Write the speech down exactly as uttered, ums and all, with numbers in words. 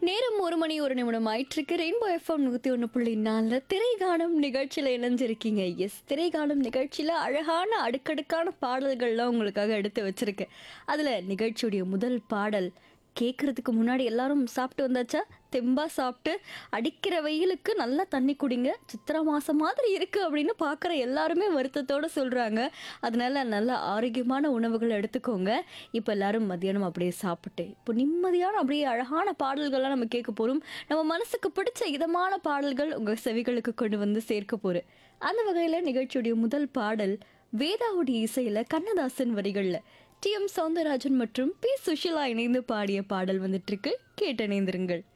நேரம் ஒரு மணி ஒரு நிமிடம் ஆயிட்டிருக்கு. ரெயின்போ எஃப்எம் நூற்றி ஒன்று புள்ளி நாலில் திரைகாணும் நிகழ்ச்சியில் இணைஞ்சிருக்கீங்க. எஸ், திரைகாணும் நிகழ்ச்சியில் அழகான அடுக்கடுக்கான பாடல்கள்லாம் உங்களுக்காக எடுத்து வச்சிருக்கேன். அதில் நிகழ்ச்சியுடைய முதல் பாடல் கேட்குறதுக்கு முன்னாடி எல்லாரும் சாப்பிட்டு வந்தாச்சா? தெம்பா சாப்பிட்டு அடிக்கிற வெயிலுக்கு நல்லா தண்ணி குடிங்க. சித்திரை மாதம் மாதிரி இருக்குது அப்படின்னு பார்க்குற எல்லாருமே வருத்தத்தோடு சொல்கிறாங்க. அதனால நல்ல ஆரோக்கியமான உணவுகள் எடுத்துக்கோங்க. இப்போ எல்லாரும் மத்தியானம் அப்படியே சாப்பிட்டு இப்போ நிம்மதியான அப்படியே அழகான பாடல்கள்லாம் நம்ம கேட்க போகிறோம். நம்ம மனசுக்கு பிடிச்ச இதமான பாடல்கள் உங்கள் செவிகளுக்கு கொண்டு வந்து சேர்க்க போகிறேன். அந்த வகையில் நிகழ்ச்சியுடைய முதல் பாடல் வேதாவுடைய இசையில் கண்ணதாசன் வரிகளில் டி எம் சௌந்தரராஜன் மற்றும் பி சுஷிலா இணைந்து பாடிய பாடல் வந்துட்டு இருக்கு. கேட்டு இணைந்திருங்கள்.